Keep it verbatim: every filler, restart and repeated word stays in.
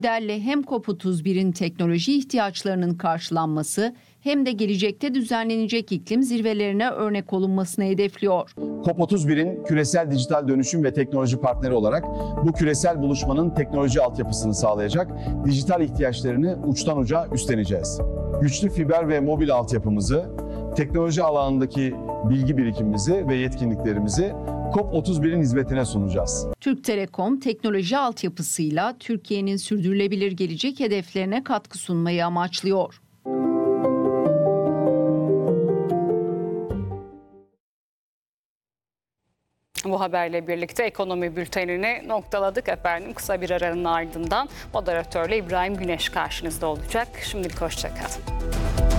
Liderle hem COP otuz birin teknoloji ihtiyaçlarının karşılanması hem de gelecekte düzenlenecek iklim zirvelerine örnek olunmasını hedefliyor. COP otuz birin küresel dijital dönüşüm ve teknoloji partneri olarak bu küresel buluşmanın teknoloji altyapısını sağlayacak dijital ihtiyaçlarını uçtan uca üstleneceğiz. Güçlü fiber ve mobil altyapımızı, teknoloji alanındaki bilgi birikimimizi ve yetkinliklerimizi COP otuz birin hizmetine sunacağız. Türk Telekom teknoloji altyapısıyla Türkiye'nin sürdürülebilir gelecek hedeflerine katkı sunmayı amaçlıyor. Bu haberle birlikte ekonomi bültenini noktaladık efendim. Kısa bir aranın ardından moderatörle İbrahim Güneş karşınızda olacak. Şimdilik hoşça kalın.